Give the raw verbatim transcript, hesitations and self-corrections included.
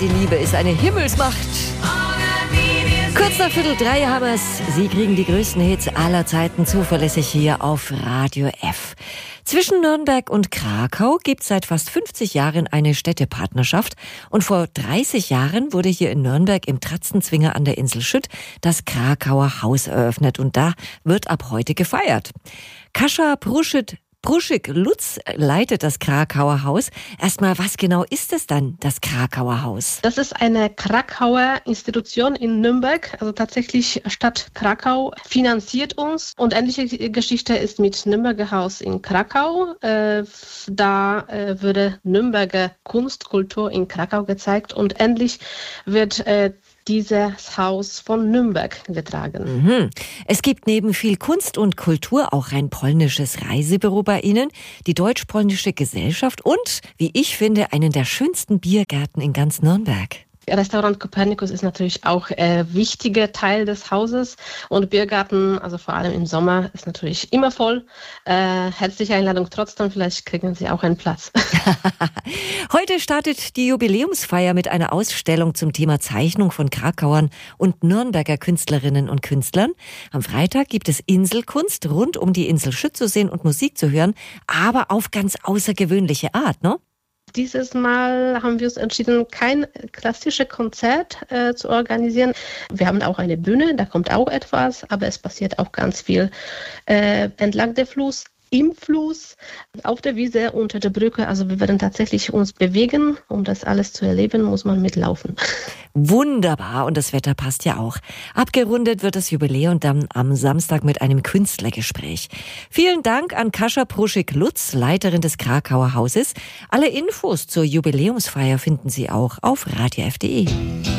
die Liebe ist eine Himmelsmacht. Kurz nach Viertel drei haben wir's. Sie kriegen die größten Hits aller Zeiten zuverlässig hier auf Radio F. Zwischen Nürnberg und Krakau gibt es seit fast fünfzig Jahren eine Städtepartnerschaft. Und vor dreißig Jahren wurde hier in Nürnberg im Tratzenzwinger an der Insel Schütt das Krakauer Haus eröffnet. Und da wird ab heute gefeiert. Kasia Pruschit Pruschik-Lutz leitet das Krakauer Haus. Erstmal, was genau ist es dann, das Krakauer Haus? Das ist eine Krakauer Institution in Nürnberg. Also tatsächlich Stadt Krakau finanziert uns. Und ähnliche Geschichte ist mit Nürnberger Haus in Krakau. Äh, da äh, würde Nürnberger Kunst, Kultur in Krakau gezeigt. Und endlich wird äh, dieses Haus von Nürnberg getragen. Mhm. Es gibt neben viel Kunst und Kultur auch ein polnisches Reisebüro bei Ihnen, die Deutsch-Polnische Gesellschaft und, wie ich finde, einen der schönsten Biergärten in ganz Nürnberg. Restaurant Kopernikus ist natürlich auch ein äh, wichtiger Teil des Hauses und Biergarten, also vor allem im Sommer, ist natürlich immer voll. Äh, herzliche Einladung trotzdem, vielleicht kriegen Sie auch einen Platz. Heute startet die Jubiläumsfeier mit einer Ausstellung zum Thema Zeichnung von Krakauern und Nürnberger Künstlerinnen und Künstlern. Am Freitag gibt es Inselkunst rund um die Insel Schütt zu sehen und Musik zu hören, aber auf ganz außergewöhnliche Art, ne? Dieses Mal haben wir uns entschieden, kein klassisches Konzert äh, zu organisieren. Wir haben auch eine Bühne, da kommt auch etwas, aber es passiert auch ganz viel äh, entlang der Fluss, im Fluss, auf der Wiese, unter der Brücke. Also wir werden tatsächlich uns bewegen. Um das alles zu erleben, muss man mitlaufen. Wunderbar, und das Wetter passt ja auch. Abgerundet wird das Jubiläum dann am Samstag mit einem Künstlergespräch. Vielen Dank an Kasia Pruschik-Lutz, Leiterin des Krakauer Hauses. Alle Infos zur Jubiläumsfeier finden Sie auch auf radio f punkt de.